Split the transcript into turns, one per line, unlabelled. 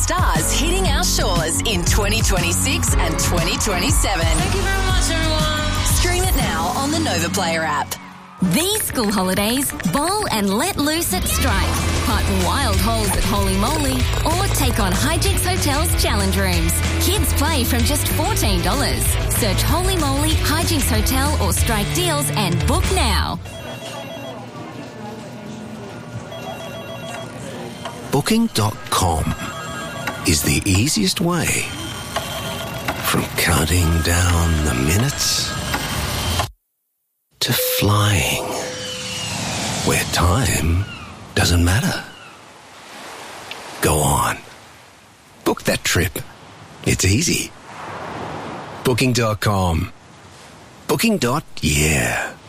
stars hitting our shores in 2026 and 2027.
Thank you very much, everyone.
Stream it now on the Nova Player app.
These school holidays, bowl and let loose at Strike. Putt wild holes at Holy Moly or take on Hijinks Hotel's challenge rooms. Kids play from just $14. Search Holy Moly, Hijinks Hotel or Strike deals and book now.
Booking.com is the easiest way from counting down the minutes to flying where time doesn't matter. Go on. Book that trip. It's easy. Booking.com. Booking.yeah.